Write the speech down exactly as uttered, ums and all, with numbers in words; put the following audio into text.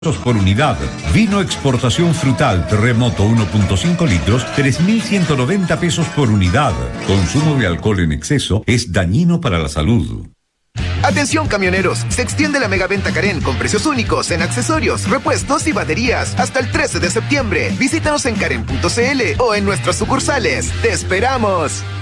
pesos por unidad. Vino exportación frutal Terremoto uno punto cinco litros, tres mil ciento noventa pesos por unidad. Consumo de alcohol en exceso es dañino para la salud. Atención camioneros, se extiende la megaventa Karen con precios únicos en accesorios, repuestos y baterías hasta el trece de septiembre. Visítanos en karen punto c l o en nuestras sucursales. ¡Te esperamos!